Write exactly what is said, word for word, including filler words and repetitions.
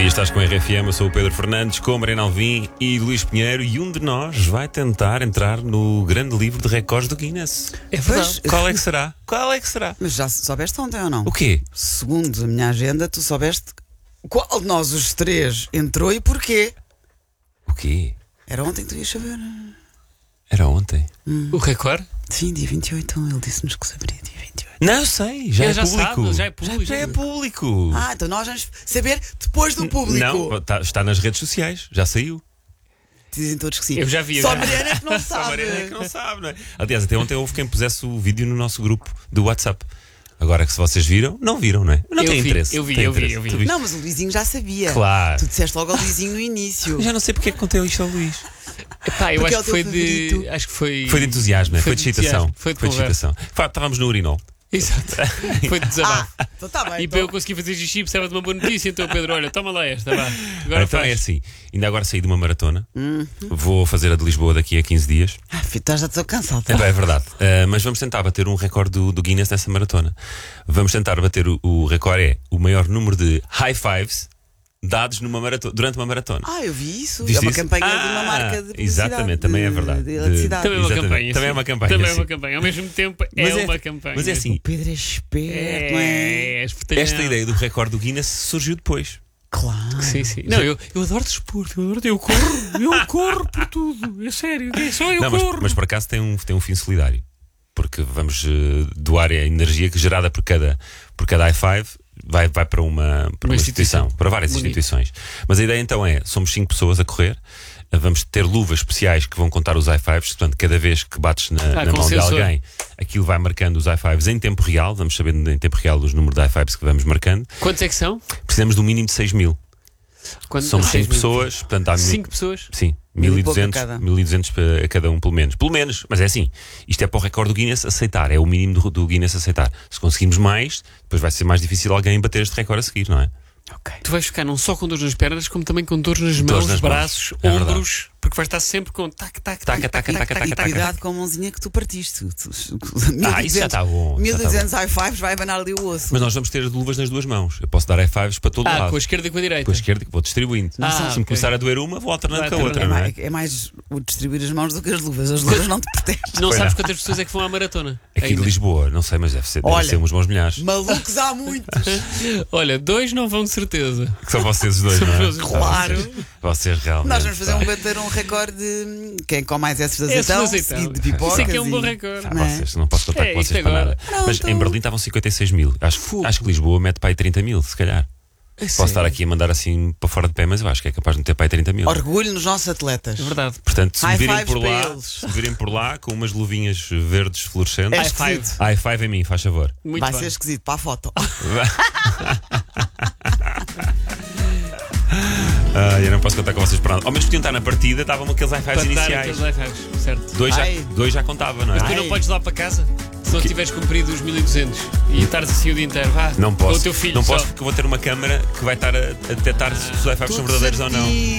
dia, estás com a R F M, eu sou o Pedro Fernandes, com Mariana Alvim e Luís Pinheiro, e um de nós vai tentar entrar no grande livro de recordes do Guinness. É verdade. Qual é que será? Qual é que será? Mas já soubeste ontem ou não? O quê? Segundo a minha agenda, tu soubeste qual de nós os três entrou e porquê? O quê? Era ontem que tu ias saber. Era ontem. Hum. O recorde? Sim, dia vinte e oito. Ele disse-nos que saberia dia vinte e oito. Não, eu sei, já Ele é já público. sabe, já é público. Já é público. Ah, então nós vamos saber depois do público. Não, está, está nas redes sociais, já saiu. Dizem todos que sim. Eu já vi. Só a já. Mariana é que não Só a sabe. Mariana é que não sabe, não é? Aliás, até ontem houve quem pusesse o vídeo no nosso grupo do WhatsApp. Agora que se vocês viram, não viram, não é? Não Eu tem vi, interesse. eu vi, tem eu vi, interesse. eu vi. Tu viste? Não, mas o Luizinho já sabia. Claro. Tu disseste logo ao Luizinho no início. Já não sei porque é que contei isto ao Luís. Epá, eu Porque acho é o que teu foi de. favorito. Acho que foi. Foi de entusiasmo, foi, foi de excitação. entusiasmo, Foi de Foi de conversa. excitação. Fá, Estávamos no urinol. Exato. Foi de desabafo. Ah, então está bem. E para eu conseguir fazer xixi precisava de uma boa notícia. Então, Pedro, olha, toma lá esta, vá. Agora Então faz. é assim, ainda agora saí de uma maratona. Uhum. Vou fazer a de Lisboa daqui a quinze dias. Ah, filho, estás já estou cansado. É, bem, é verdade. Uh, mas vamos tentar bater um recorde do, do Guinness nessa maratona. Vamos tentar bater o, o recorde é o maior número de high fives dados numa maratona, durante uma maratona. Ah, eu vi isso. Viste é uma isso? campanha de Ah, uma marca de publicidade. exatamente, também é de- verdade. De De- eletricidade. Também é uma Exatamente. campanha. Também é sim. uma campanha, Também é sim. uma campanha. Ao mesmo tempo, é, Mas é- uma campanha. Mas é assim, O Pedro é esperto, não é? É, é espertalhão. esta ideia do recorde do Guinness surgiu depois. Claro. Sim, sim. Não, eu, eu adoro desporto. Eu, adoro, eu corro. Eu corro por tudo. É sério. É só eu Não, mas, corro. mas por acaso tem um, tem um fim solidário. Porque vamos eh, doar a energia que gerada por cada, por cada high five vai, vai para uma, para uma, Uma instituição, instituição. para várias Bonito. instituições. Mas a ideia então é: somos cinco pessoas a correr, eh, vamos ter luvas especiais que vão contar os high fives. Portanto, cada vez que bates na, Ah, na com mão de sensor. alguém, aquilo vai marcando os high fives em tempo real. Vamos sabendo em tempo real os números de high fives que vamos marcando. Quantos é que são? Precisamos de um mínimo de seis mil. Quantos? Somos Seis cinco mil. pessoas, portanto há mil- Cinco pessoas? Sim, Mil e pouco a mil e duzentos cada. mil e duzentos a cada um, pelo menos. Pelo menos, mas é assim: isto é para o recorde do Guinness aceitar, é o mínimo do, do Guinness aceitar. Se conseguirmos mais, depois vai ser mais difícil alguém bater este recorde a seguir, não é? Ok. Tu vais ficar não só com dores nas pernas, como também com dores nas mãos, Dores nas braços, mãos. É verdade. ombros, porque vais estar sempre com tac, tac, tac, Taca, taca, taca, taca, E taca. cuidado com a mãozinha que tu partiste. Ah, isso já está bom. mil já e está bom. duzentos high fives vai abanar ali o osso. Mas nós vamos ter luvas nas duas mãos. Eu posso dar high fives para todo Ah, lado. com a esquerda e com a direita. Com a esquerda, vou distribuindo. Ah, Se me ok. começar a doer uma, vou alternando Vai com a outra, É não é? mais, é mais o distribuir as mãos do que as luvas. As luvas não te protegem. Não Pois sabes não. quantas pessoas é que vão à maratona? Aqui de Ainda. Lisboa, não sei, mas deve ser, deve Olha. ser uns bons milhares. Malucos há muitos. Olha, dois não vão de certeza. Que são vocês os dois, não é? Somos os dois. Claro. Vocês realmente. Nós vamos fazer pá. um bater um recorde de quem com mais esses de Esses de azeitão, azeitão. seguido de pipocas. Isso é que é um bom e- recorde. Ah, Não é? vocês, não posso contar É, com vocês isto para agora. nada. Pronto. Mas em Berlim estavam cinquenta e seis mil. Acho, Fogo. acho que Lisboa mete para aí trinta mil, se calhar. É Posso sério. estar aqui a mandar assim para fora de pé, mas eu acho que é capaz de meter para aí trinta mil. Orgulho nos nossos atletas. É verdade. Portanto, se me High virem fives por para lá, eles. se me virem por lá com umas luvinhas verdes É fluorescentes, High esquisito. five. high five em mim, faz favor. Muito Vai bem. ser esquisito para a foto. Ah, eu não posso contar com vocês para nada. Ao menos podiam estar na partida, estavam aqueles high fives Para dar iniciais. aqueles high fives, certo. Dois já, Ai. dois já contava, não é? Mas tu não Ai. podes ir lá para casa se não tiveres cumprido os mil e duzentos e estares assim o dia inteiro. Vá, Não com posso. o teu filho não só. posso porque eu vou ter uma câmara que vai estar a, a detectar se os high fives são verdadeiros ou não.